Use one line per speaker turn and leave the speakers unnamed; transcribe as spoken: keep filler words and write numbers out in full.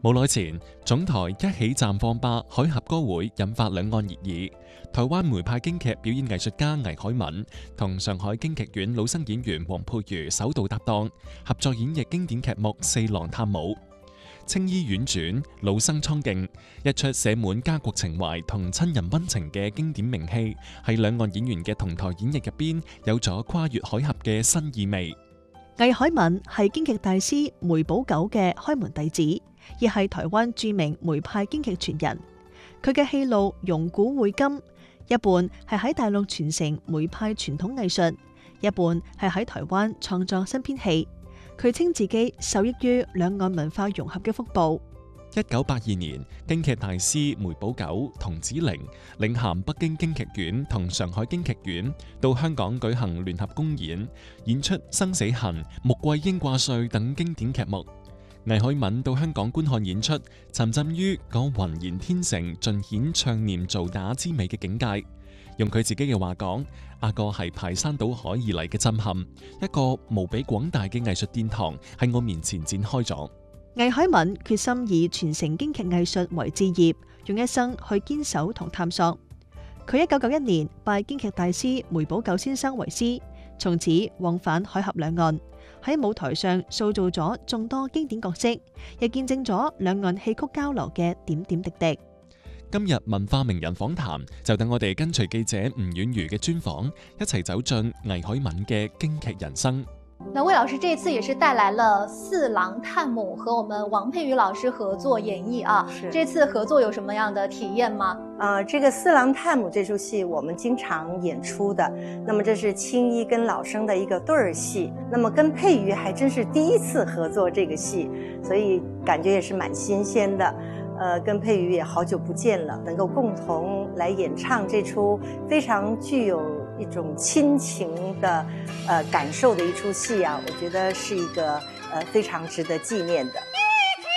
冇耐前，總台一起綻放吧海峽歌會引發兩岸熱議。台灣梅派京劇表演藝術家倪海敏同上海京劇院老生演員黃佩瑜首度搭檔，合作演繹經典劇目《四郎探母》。青衣院傳老生蒼勁，一出寫滿家國情懷同親人溫情嘅經典名戲，喺兩岸演員嘅同台演繹入邊，有咗跨越海峽嘅新意味。
倪海敏係京劇大師梅葆玖嘅開門弟子，亦係台灣著名梅派京劇傳人。佢嘅戲路融古匯今，一半係喺大陸傳承梅派傳統藝術，一半係喺台灣創作新編戲。佢稱自己受益於兩岸文化融合嘅福報。
一九八二年，京劇大師梅葆玖、童子玲領銜北京京劇院同上海京劇院到香港舉行聯合公演，演出《生死痕》《穆桂英掛帥》等經典劇目。倪海敏到香港觀看演出，沉浸於嗰渾然天成、盡顯唱念做打之美嘅境界。用佢自己嘅話講，阿哥係排山倒海而嚟嘅震撼，一個無比廣大嘅藝術殿堂喺我面前展開咗。
倪海敏決心以傳承京劇藝術為志業，用一生去堅守同探索。佢一九九一年拜京劇大師梅葆玖先生為師，從此往返海峽兩岸，喺舞台上塑造咗眾多經典角色，亦見證咗兩岸戲曲交流嘅點點滴滴。
今日文化名人訪談，就等我哋跟隨記者吳婉瑜嘅專訪，一齊走進倪海敏嘅京劇人生。
那魏老師這次也是帶來了《四郎探母》和我們王佩瑜老師合作演繹啊。
是
這次合作有什麼樣的體驗嗎？
呃，這個《四郎探母》這出戲我們經常演出的，那麼這是青衣跟老生的一個對兒戲，那麼跟佩瑜還真是第一次合作這個戲，所以感覺也是蠻新鮮的。呃，跟佩瑜也好久不見了，能夠共同來演唱這出非常具有一種親情的呃感受的一出戲啊，我覺得是一個呃非常值得紀念的。